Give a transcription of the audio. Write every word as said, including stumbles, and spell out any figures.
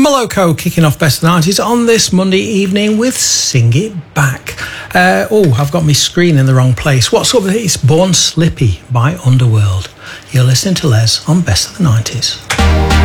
Moloko kicking off Best of the nineties on this Monday evening with Sing It Back. Uh, oh, I've got my screen in the wrong place. What's up with it? It's Born Slippy by Underworld. You're listening to Les on Best of the nineties.